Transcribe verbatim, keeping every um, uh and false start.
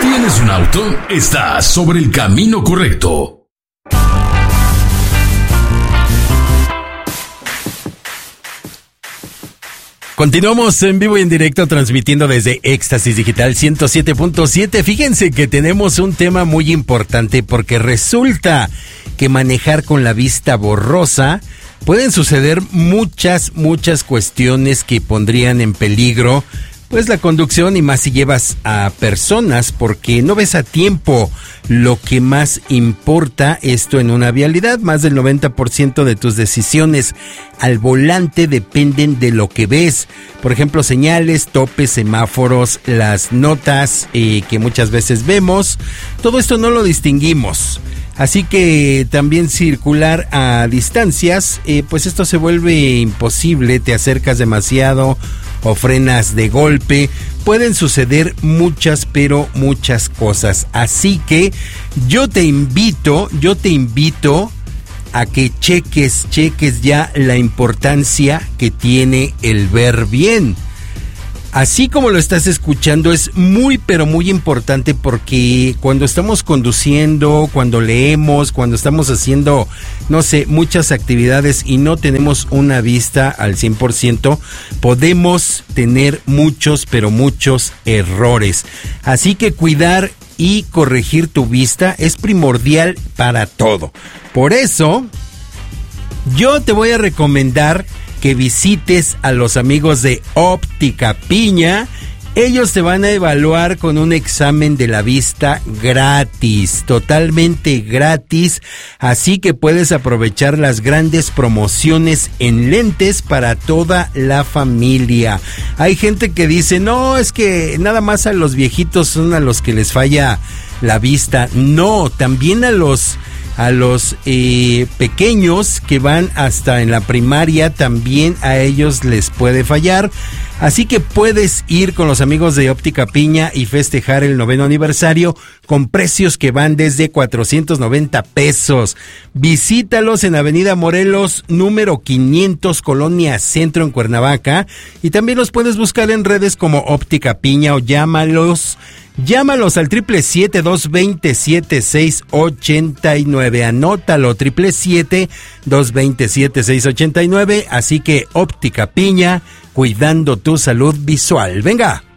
¿Tienes un auto? Estás sobre el camino correcto. Continuamos en vivo y en directo transmitiendo desde Éxtasis Digital ciento siete punto siete. Fíjense que tenemos un tema muy importante porque resulta que manejar con la vista borrosa pueden suceder muchas, muchas cuestiones que pondrían en peligro pues la conducción, y más si llevas a personas, porque no ves a tiempo lo que más importa esto en una vialidad. Más del noventa por ciento de tus decisiones al volante dependen de lo que ves. Por ejemplo, señales, topes, semáforos, las notas eh, que muchas veces vemos. Todo esto no lo distinguimos. Así que también circular a distancias, eh, pues esto se vuelve imposible, te acercas demasiado o frenas de golpe. Pueden suceder muchas, pero muchas cosas. Así que yo te invito, yo te invito a que cheques, cheques ya la importancia que tiene el ver bien. Así como lo estás escuchando, es muy pero muy importante, porque cuando estamos conduciendo, cuando leemos, cuando estamos haciendo, no sé, muchas actividades y no tenemos una vista al cien por ciento, podemos tener muchos pero muchos errores. Así que cuidar y corregir tu vista es primordial para todo. Por eso, yo te voy a recomendar que visites a los amigos de Óptica Piña. Ellos te van a evaluar con un examen de la vista gratis, totalmente gratis, así que puedes aprovechar las grandes promociones en lentes para toda la familia. Hay gente que dice, no, es que nada más a los viejitos son a los que les falla la vista. No, también a los a los eh, pequeños que van hasta en la primaria, también a ellos les puede fallar. Así que puedes ir con los amigos de Óptica Piña y festejar el noveno aniversario con precios que van desde cuatrocientos noventa pesos. Visítalos en Avenida Morelos, número quinientos, Colonia Centro, en Cuernavaca. Y también los puedes buscar en redes como Óptica Piña, o llámalos. Llámalos al triple siete, dos veintisiete, seis ochenta y nueve. Anótalo, triple siete, dos veintisiete, seis ochenta y nueve. Así que Óptica Piña, cuidando tu salud visual. Venga.